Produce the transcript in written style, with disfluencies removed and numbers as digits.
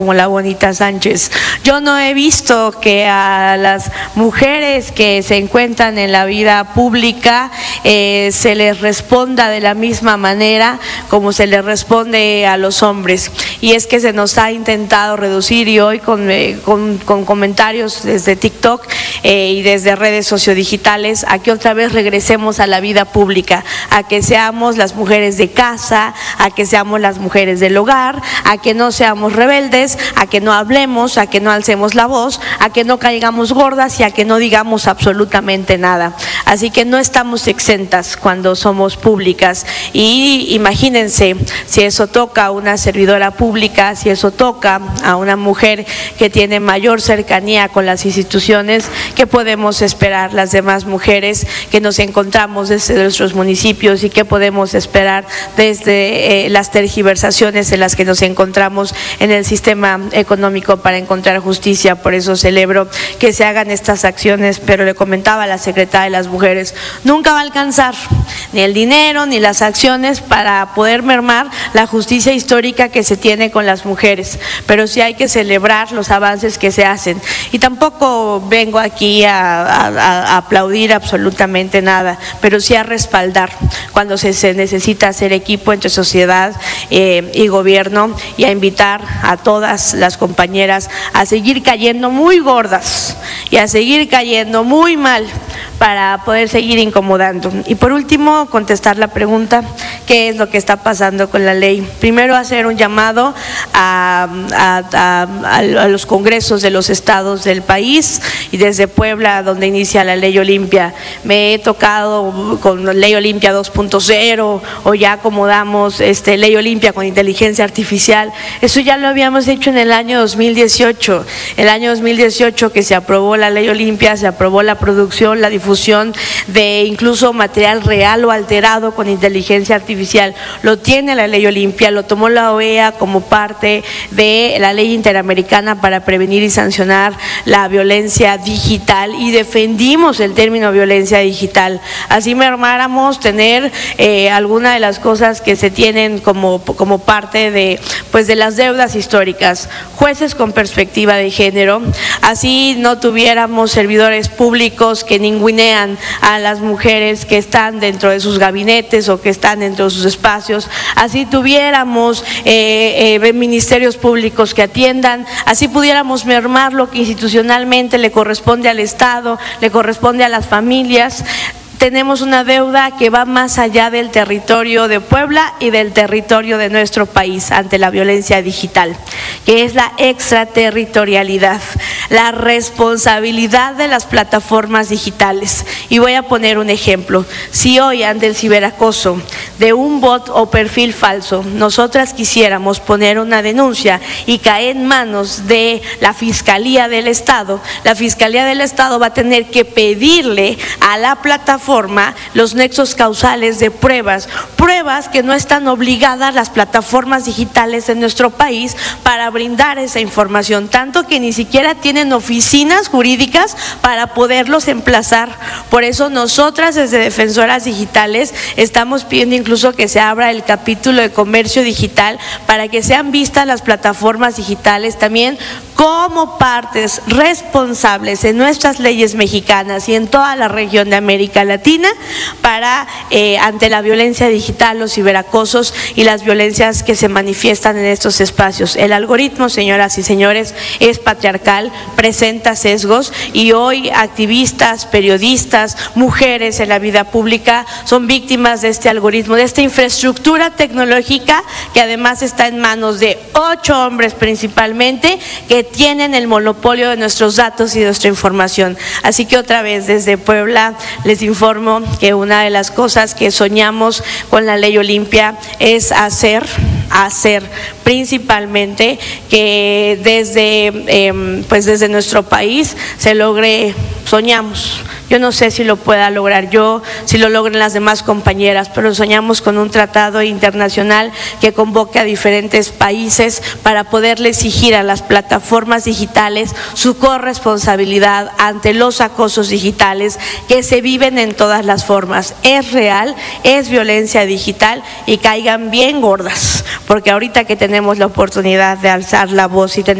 como la Bonita Sánchez. Yo no he visto que a las mujeres que se encuentran en la vida pública se les responda de la misma manera como se les responde a los hombres. Y es que se nos ha intentado reducir, y hoy con comentarios desde TikTok y desde redes sociodigitales, a que otra vez regresemos a la vida pública, a que seamos las mujeres de casa, a que seamos las mujeres del hogar, a que no seamos rebeldes, a que no hablemos, a que no alcemos la voz, a que no caigamos gordas y a que no digamos absolutamente nada. Así que no estamos exentas cuando somos públicas, y imagínense si eso toca a una servidora pública, si eso toca a una mujer que tiene mayor cercanía con las instituciones, ¿qué podemos esperar las demás mujeres que nos encontramos desde nuestros municipios, y qué podemos esperar desde las tergiversaciones en las que nos encontramos en el sistema económico para encontrar justicia? Por eso celebro que se hagan estas acciones, pero le comentaba a la secretaria de las Mujeres, nunca va a alcanzar ni el dinero ni las acciones para poder mermar la justicia histórica que se tiene con las mujeres, pero sí hay que celebrar los avances que se hacen. Y tampoco vengo aquí a aplaudir absolutamente nada, pero sí a respaldar cuando se necesita hacer equipo entre sociedad y gobierno, y a invitar a todas las compañeras a seguir cayendo muy gordas y a seguir cayendo muy mal para poder seguir incomodando. Y por último, contestar la pregunta, ¿qué es lo que está pasando con la ley? Primero, hacer un llamado a los congresos de los estados del país, y desde Puebla, donde inicia la Ley Olimpia. Me he tocado con Ley Olimpia 2.0, o ya acomodamos Ley Olimpia con inteligencia artificial. Eso ya lo habíamos hecho en el año 2018. El año 2018 que se aprobó la Ley Olimpia, se aprobó la producción, la difusión de incluso material real o alterado con inteligencia artificial. Lo tiene la Ley Olimpia, lo tomó la OEA como parte de la Ley Interamericana para prevenir y sancionar la violencia digital, y defendimos el término violencia digital. Así mermáramos tener alguna de las cosas que se tienen como parte de las deudas históricas, jueces con perspectiva de género, así no tuviéramos servidores públicos que ningunean a las mujeres que están dentro de sus gabinetes o que están dentro de sus espacios, así tuviéramos ministerios públicos que atiendan, así pudiéramos mermar lo que institucionalmente le corresponde al Estado, le corresponde a las familias. Tenemos una deuda que va más allá del territorio de Puebla y del territorio de nuestro país ante la violencia digital, que es la extraterritorialidad, la responsabilidad de las plataformas digitales. Y voy a poner un ejemplo. Si hoy ante el ciberacoso de un bot o perfil falso, nosotras quisiéramos poner una denuncia y caer en manos de la Fiscalía del Estado, la Fiscalía del Estado va a tener que pedirle a la plataforma los nexos causales de pruebas que no están obligadas las plataformas digitales en nuestro país para brindar esa información, tanto que ni siquiera tienen oficinas jurídicas para poderlos emplazar. Por eso nosotras desde Defensoras Digitales estamos pidiendo incluso que se abra el capítulo de comercio digital para que sean vistas las plataformas digitales también como partes responsables en nuestras leyes mexicanas y en toda la región de América Latina para ante la violencia digital, los ciberacosos y las violencias que se manifiestan en estos espacios. El algoritmo, señoras y señores, es patriarcal, presenta sesgos, y hoy activistas, periodistas, mujeres en la vida pública son víctimas de este algoritmo, de esta infraestructura tecnológica que además está en manos de 8 hombres principalmente, que tienen el monopolio de nuestros datos y de nuestra información. Así que otra vez desde Puebla les informo que una de las cosas que soñamos con la Ley Olimpia es hacer principalmente que desde nuestro país se logre, soñamos Yo no sé si lo pueda lograr yo, si lo logren las demás compañeras, pero soñamos con un tratado internacional que convoque a diferentes países para poderle exigir a las plataformas digitales su corresponsabilidad ante los acosos digitales que se viven en todas las formas. Es real, es violencia digital y caigan bien gordas, porque ahorita que tenemos la oportunidad de alzar la voz y tener